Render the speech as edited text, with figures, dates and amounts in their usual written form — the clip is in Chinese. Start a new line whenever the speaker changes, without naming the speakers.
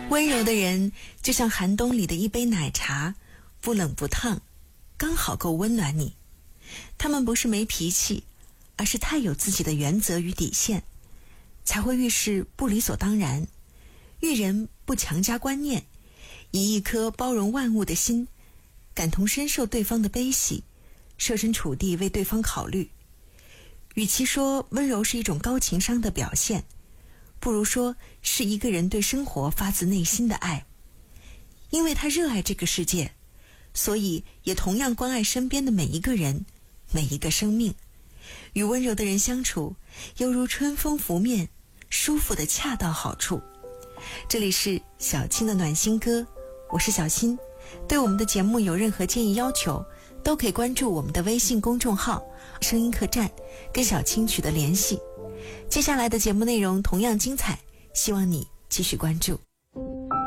温柔的人就像寒冬里的一杯奶茶，不冷不烫，刚好够温暖你。他们不是没脾气，而是太有自己的原则与底线，才会遇事不理所当然，遇人不强加观念，以一颗包容万物的心，感同身受对方的悲喜，设身处地为对方考虑。与其说温柔是一种高情商的表现，不如说是一个人对生活发自内心的爱。因为他热爱这个世界，所以也同样关爱身边的每一个人，每一个生命。与温柔的人相处，犹如春风拂面，舒服的恰到好处。这里是小青的暖心歌，我是小新。对我们的节目有任何建议要求，都可以关注我们的微信公众号声音客栈，跟小青取得联系。接下来的节目内容同样精彩，希望你继续关注。